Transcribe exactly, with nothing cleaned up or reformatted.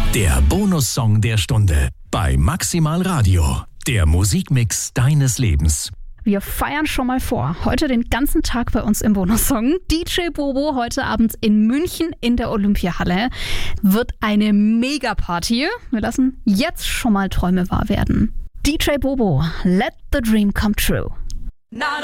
Der Bonussong der Stunde bei Maximal Radio. Der Musikmix deines Lebens. Wir feiern schon mal vor. Heute den ganzen Tag bei uns im Bonussong. D J Bobo heute Abend in München in der Olympiahalle. Wird eine Mega-Party. Wir lassen jetzt schon mal Träume wahr werden. D J Bobo, let the dream come true.